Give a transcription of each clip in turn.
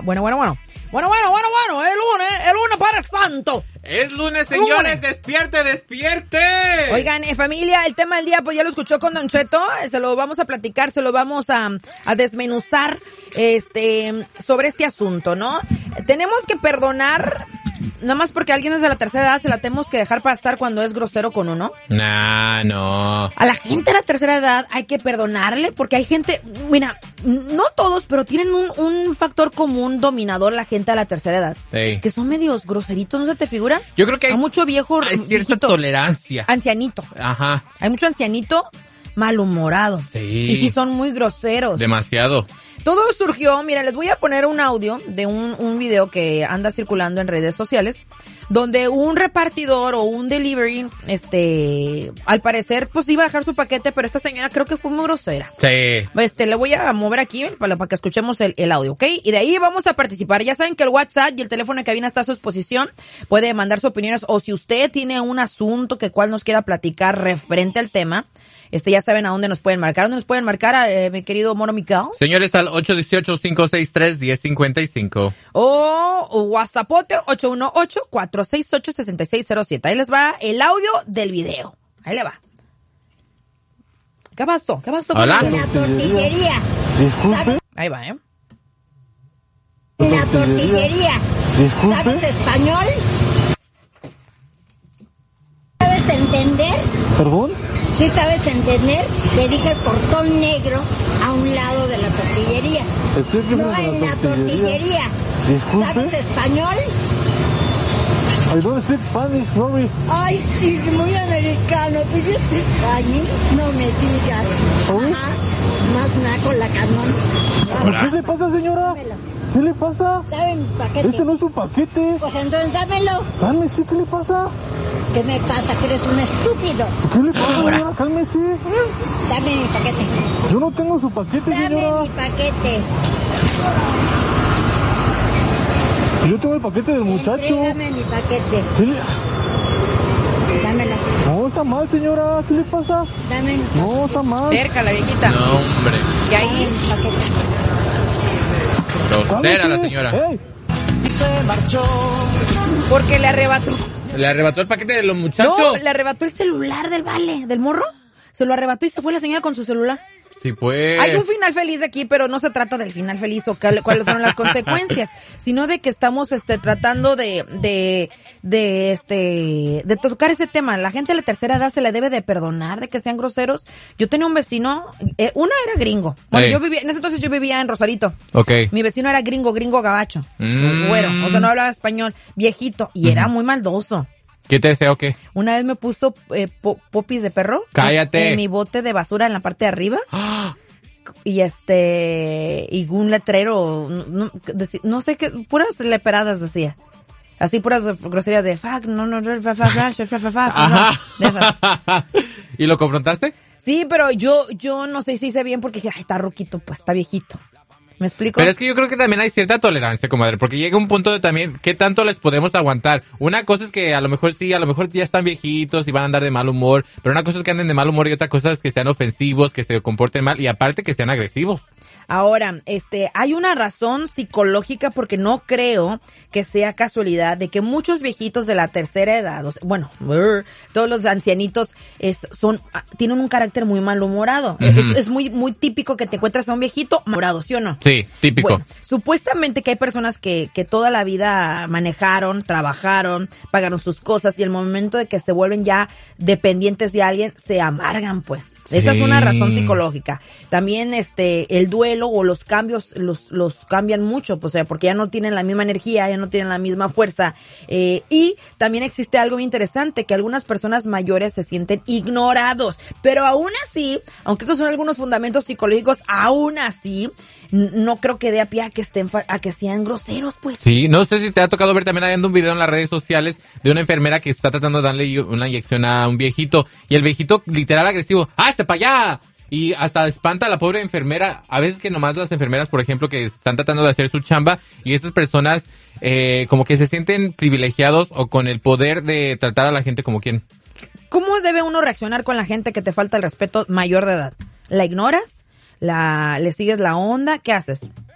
Bueno, el lunes para el santo. Es lunes, señores, despierte. Oigan, familia, el tema del día, pues ya lo escuchó con Don Cheto, se lo vamos a platicar, se lo vamos a desmenuzar, sobre este asunto, ¿no? Tenemos que perdonar, nada más porque alguien es de la tercera edad, se la tenemos que dejar pasar cuando es grosero con uno. Nah, no. A la gente de la tercera edad hay que perdonarle, porque hay gente, mira, no todos, pero tienen un factor común dominador la gente de la tercera edad. Sí. Que son medios groseritos, ¿no se te figura? Yo creo que hay mucho viejo, hay cierta viejito, tolerancia. ancianito. Ajá. Hay mucho ancianito malhumorado. Sí. Y sí son muy groseros. Demasiado. Todo surgió, mira, les voy a poner un audio de un video que anda circulando en redes sociales, donde un repartidor o un delivery, al parecer, pues iba a dejar su paquete, pero esta señora creo que fue muy grosera. Sí. Le voy a mover aquí para que escuchemos el audio, ¿ok? Y de ahí vamos a participar. Ya saben que el WhatsApp y el teléfono de cabina está a su disposición. Puede mandar sus opiniones, o si usted tiene un asunto que cual nos quiera platicar referente al tema, ya saben a dónde nos pueden marcar. ¿Dónde nos pueden marcar, mi querido Moro Miguel? Señores, al 818-563-1055. O WhatsAppote 818-468-6607. Ahí les va el audio del video. Ahí le va. ¿Qué pasó? Hola. En la tortillería. Disculpe. Ahí va, ¿eh? En la tortillería. Disculpe. ¿Sabes español? ¿Sabes entender? ¿Perdón? ¿Sí sabes entender? Le dije el portón negro a un lado de la tortillería. Estoy aquí No frente a en la tortillería. Disculpe. ¿Sabes español? I don't speak Spanish, sorry. Ay, sí, muy americano. ¿Tú yo speak Spanish? No me digas. ¿Sorry? Ajá. Más naco la canón. ¿Qué le pasa, señora? Dámelo. ¿Qué le pasa? Dame mi paquete. Este no es su paquete. Pues entonces dámelo. Cálmese, ¿qué le pasa? ¿Qué me pasa? Que eres un estúpido. ¿Qué le pasa, señora? Cálmese. Dame mi paquete. Yo no tengo su paquete, Dame señora. mi paquete. Yo tengo el paquete del muchacho. Entrégame mi paquete. ¿Qué le... Dámelo. No, está mal, señora. ¿Qué le pasa? Dame mi No, está mal. Cerca, la viejita. No, hombre. Y ahí, paquete. Grosera la Cálmese. señora. ¡Ey! porque le arrebató. ¿Le arrebató el paquete de los muchachos? No, le arrebató el celular del del morro. Se lo arrebató y se fue la señora con su celular. Sí, pues. Hay un final feliz aquí, pero no se trata del final feliz o cuáles son las consecuencias, sino de que estamos tratando de tocar ese tema. La gente de la tercera edad se le debe de perdonar de que sean groseros. Yo tenía un vecino, una era gringo. Bueno, Ey. en ese entonces yo vivía en Rosarito. Ok. Mi vecino era gringo gabacho. Güero, o sea, no hablaba español, viejito, y era muy maldoso. ¿Qué te deseo o qué? Una vez me puso popis de perro. ¡Cállate! En mi bote de basura en la parte de arriba. Y y un letrero, no sé qué, puras leperadas decía. Así puras groserías de fuck, Ajá. de esas. ¿Y lo confrontaste? Sí, pero yo no sé si hice bien porque dije, ay, está ruquito, pues está viejito. ¿Me explico? Pero es que yo creo que también hay cierta tolerancia, comadre, porque llega un punto de también, ¿qué tanto les podemos aguantar? Una cosa es que a lo mejor sí, a lo mejor ya están viejitos y van a andar de mal humor, pero una cosa es que anden de mal humor y otra cosa es que sean ofensivos, que se comporten mal y aparte que sean agresivos. Ahora, hay una razón psicológica porque no creo que sea casualidad de que muchos viejitos de la tercera edad, todos los ancianitos tienen un carácter muy malhumorado. Uh-huh. Es muy muy típico que te encuentras a un viejito malhumorado, ¿sí o no? Sí, típico. Bueno, supuestamente que hay personas que toda la vida manejaron, trabajaron, pagaron sus cosas y el momento de que se vuelven ya dependientes de alguien, se amargan, pues. Esa es una razón psicológica. También el duelo o los cambios los cambian mucho, pues, porque ya no tienen la misma energía, ya no tienen la misma fuerza. Y también existe algo muy interesante, que algunas personas mayores se sienten ignorados. Pero aún así, aunque estos son algunos fundamentos psicológicos, aún así, no creo que dé a pie a que sean groseros, pues. Sí, no sé si te ha tocado ver también hay un video en las redes sociales de una enfermera que está tratando de darle una inyección a un viejito y el viejito literal agresivo, ¡hazte para allá! Y hasta espanta a la pobre enfermera. A veces que nomás las enfermeras, por ejemplo, que están tratando de hacer su chamba y estas personas como que se sienten privilegiados o con el poder de tratar a la gente como quien. ¿Cómo debe uno reaccionar con la gente que te falta el respeto mayor de edad? ¿La ignoras? ¿Le sigues la onda? ¿Qué haces?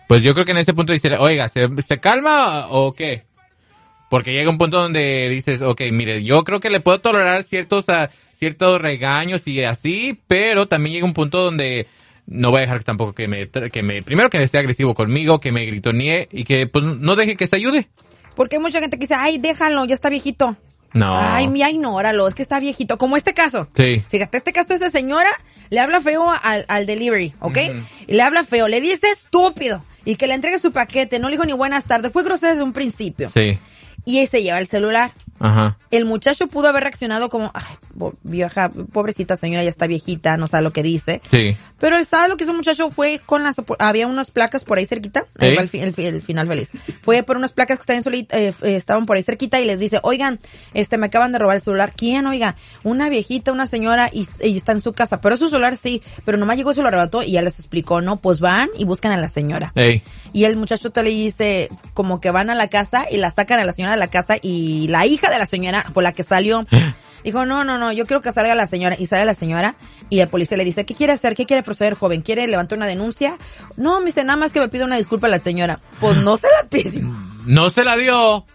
Pues yo creo que en ese punto dice, oiga, ¿se calma o qué? Porque llega un punto donde dices, okay, mire, yo creo que le puedo tolerar ciertos regaños y así, pero también llega un punto donde no voy a dejar tampoco primero que sea agresivo conmigo, que me gritonee y que pues no deje que se ayude. Porque hay mucha gente que dice, ay, déjalo, ya está viejito. No. Ay, ignóralo, es que está viejito. Como este caso. Sí. Fíjate, este caso de esa señora le habla feo al delivery, ¿ok? Uh-huh. Y le habla feo, le dice estúpido y que le entregue su paquete, no le dijo ni buenas tardes, fue grosera desde un principio. Sí. Y ahí se lleva el celular. Ajá. El muchacho pudo haber reaccionado como, ay, vieja, pobrecita señora, ya está viejita, no sabe lo que dice. Sí. Pero ¿sabes lo que hizo el muchacho? Fue había unas placas por ahí cerquita, ahí va el final feliz. Fue por unas placas que estaban por ahí cerquita y les dice, oigan, me acaban de robar el celular. ¿Quién? Oiga, una viejita, una señora y está en su casa, pero su celular sí, pero nomás llegó y se lo arrebató y ya les explicó, no, pues van y buscan a la señora. Ey. Y el muchacho te le dice, como que van a la casa y la sacan a la señora de la casa y la hija de la señora fue la que salió. Dijo, no, yo quiero que salga la señora. Y sale la señora y el policía le dice, ¿qué quiere hacer? ¿Qué quiere proceder, joven? ¿Quiere levantar una denuncia? No, me dice, nada más que me pida una disculpa a la señora. Pues no se la pidió. No se la dio.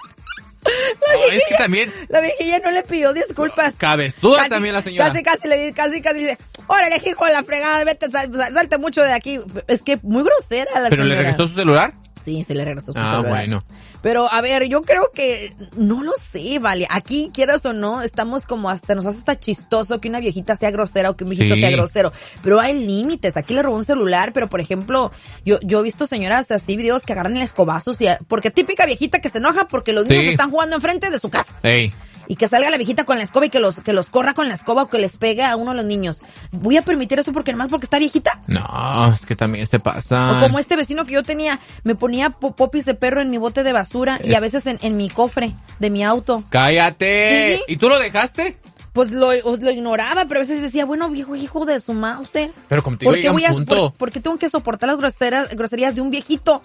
Es que también la viejilla no le pidió disculpas. Cabezuda también la señora. Casi dice, órale, hijo de la fregada, vete, salte mucho de aquí. Es que muy grosera la ¿Pero señora. le regresó su celular? Sí, se le regresó su celular. Bueno. Pero, a ver, yo creo que, no lo sé, vale, aquí, quieras o no, estamos como nos hace hasta chistoso que una viejita sea grosera o que un viejito sea grosero, pero hay límites. Aquí le robó un celular, pero por ejemplo, yo he visto señoras así, videos que agarran el escobazos porque típica viejita que se enoja porque los niños están jugando enfrente de su casa. Ey. Y que salga la viejita con la escoba y que los corra con la escoba o que les pegue a uno de los niños. ¿Voy a permitir eso porque nomás porque está viejita? No, es que también se pasa. O como este vecino que yo tenía, me ponía popis de perro en mi bote de basura y a veces en mi cofre de mi auto. ¡Cállate! ¿Sí? ¿Y tú lo dejaste? Pues lo ignoraba, pero a veces decía, bueno, viejo hijo de su mouse. Pero contigo llega un punto. ¿Por qué tengo que soportar las groserías de un viejito?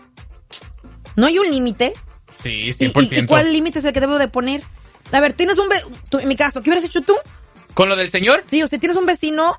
¿No hay un límite? Sí, 100%. ¿Y cuál límite es el que debo de poner? A ver, tienes en mi caso, ¿qué hubieras hecho tú? ¿Con lo del señor? Sí, usted tienes un vecino,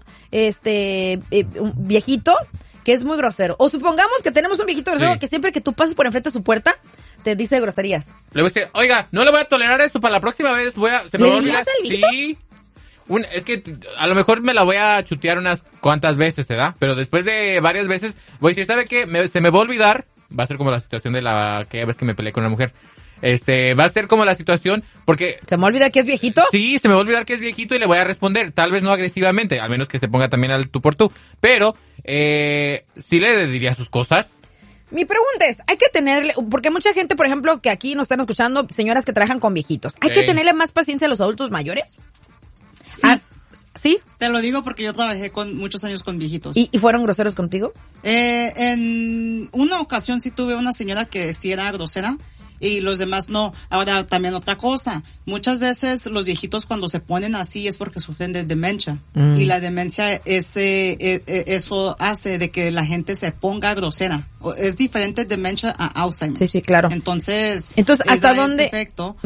un viejito, que es muy grosero. O supongamos que tenemos un viejito grosero que siempre que tú pases por enfrente de su puerta, te dice groserías. Luego dice, oiga, no le voy a tolerar esto para la próxima vez, se me va a olvidar. Sí. Es que a lo mejor me la voy a chutear unas cuantas veces, ¿verdad? Pero después de varias veces, voy a decir, ¿sabe qué? Se me va a olvidar. Va a ser como la situación de aquella vez que me peleé con una mujer. Va a ser como la situación, porque... ¿Se me va a olvidar que es viejito? Sí, se me va a olvidar que es viejito y le voy a responder, tal vez no agresivamente, al menos que se ponga también al tú por tú, pero sí le diría sus cosas. Mi pregunta es, hay que tenerle, porque mucha gente, por ejemplo, que aquí nos están escuchando, señoras que trabajan con viejitos, ¿hay que tenerle más paciencia a los adultos mayores? Sí. ¿Sí? Te lo digo porque yo trabajé muchos años con viejitos. ¿Y fueron groseros contigo? En una ocasión sí tuve una señora que sí era grosera y los demás no. Ahora también otra cosa, muchas veces los viejitos cuando se ponen así es porque sufren de demencia y la demencia eso hace de que la gente se ponga grosera. Es diferente demencia a Alzheimer. Sí, claro. Entonces ¿hasta dónde? Efecto,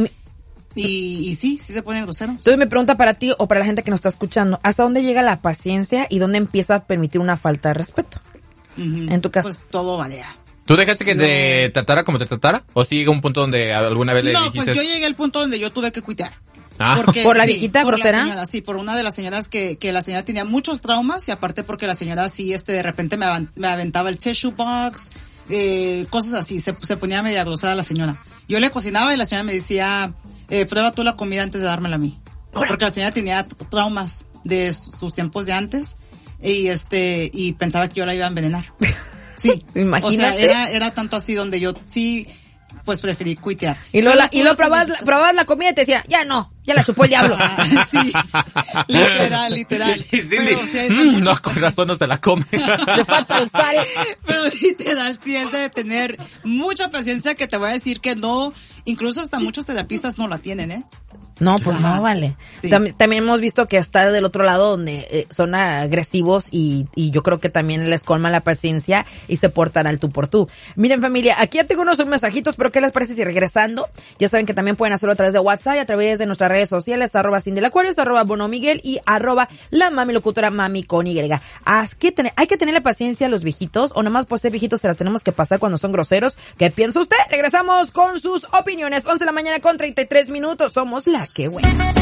y sí se ponen groseros. Entonces me pregunta para ti o para la gente que nos está escuchando, ¿hasta dónde llega la paciencia y dónde empieza a permitir una falta de respeto? En tu caso. Pues todo valea. ¿Tú dejaste que te tratara como te tratara? ¿O sí llega un punto donde alguna vez le dijiste? No, pues yo llegué al punto donde yo tuve que cuitear. Porque, ¿por la viejita grosera? Señora, sí, por una de las señoras que la señora tenía muchos traumas y aparte porque la señora sí, de repente me aventaba el tissue box, cosas así, se ponía media grosera la señora. Yo le cocinaba y la señora me decía, prueba tú la comida antes de dármela a mí. Porque la señora tenía traumas de sus tiempos de antes y pensaba que yo la iba a envenenar. Sí, imagínate. O sea, era tanto así donde yo sí, pues preferí cuitear. Y lo probabas la comida y te decía, ya la chupó el diablo. Sí, literal. Y Cindy, pero, o sea, no, con razón no se la come. Le falta el sal. Pero literal, sí es de tener mucha paciencia, que te voy a decir que no, incluso hasta muchos terapistas no la tienen, No, pues Ajá. no vale. Sí. También hemos visto que está del otro lado donde son agresivos y yo creo que también les colma la paciencia y se portan al tú por tú. Miren, familia, aquí ya tengo unos mensajitos, pero ¿qué les parece si regresando? Ya saben que también pueden hacerlo a través de WhatsApp y a través de nuestras redes sociales, @CindyLaquarius, @BonoMiguel y @la mami locutora mami con Y. Hay que tenerle paciencia a los viejitos o nomás por ser viejitos se las tenemos que pasar cuando son groseros. ¿Qué piensa usted? Regresamos con sus opiniones. 11 de la mañana con 33 minutos. Somos La Que Buena.